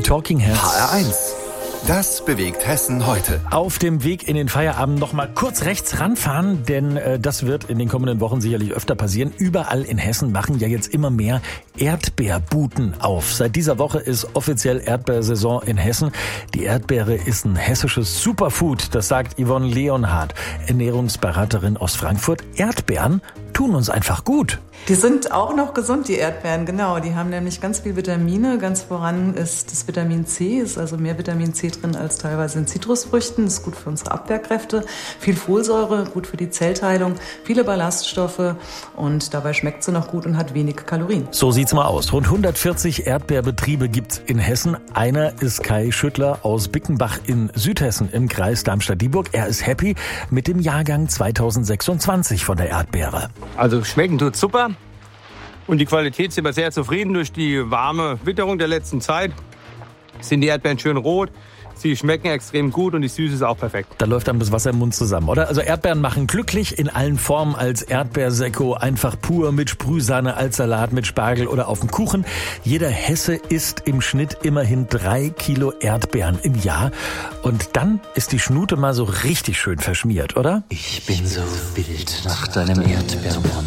Talking Heads. HR1. Das bewegt Hessen heute. Auf dem Weg in den Feierabend noch mal kurz rechts ranfahren, denn das wird in den kommenden Wochen sicherlich öfter passieren. Überall in Hessen machen ja jetzt immer mehr Erdbeerbuten auf. Seit dieser Woche ist offiziell Erdbeersaison in Hessen. Die Erdbeere ist ein hessisches Superfood, das sagt Yvonne Leonhardt, Ernährungsberaterin aus Frankfurt. Erdbeeren tun uns einfach gut. Die sind auch noch gesund, die Erdbeeren, genau. Die haben nämlich ganz viel Vitamine. Ganz voran ist das Vitamin C, ist also mehr Vitamin C drin als teilweise in Zitrusfrüchten. Das ist gut für unsere Abwehrkräfte. Viel Folsäure, gut für die Zellteilung, viele Ballaststoffe und dabei schmeckt sie noch gut und hat wenig Kalorien. So sieht's mal aus. Rund 140 Erdbeerbetriebe gibt's in Hessen. Einer ist Kai Schüttler aus Bickenbach in Südhessen im Kreis Darmstadt-Dieburg. Er ist happy mit dem Jahrgang 2026 von der Erdbeere. Also schmecken tut super und die Qualität sind wir sehr zufrieden. Durch die warme Witterung der letzten Zeit sind die Erdbeeren schön rot. Sie schmecken extrem gut und die Süße ist auch perfekt. Da läuft einem das Wasser im Mund zusammen, oder? Also Erdbeeren machen glücklich in allen Formen, als Erdbeersekko, einfach pur mit Sprühsahne, als Salat, mit Spargel oder auf dem Kuchen. Jeder Hesse isst im Schnitt immerhin 3 Kilo Erdbeeren im Jahr. Und dann ist die Schnute mal so richtig schön verschmiert, oder? Ich bin so wild nach deinem Erdbeerbrunnen.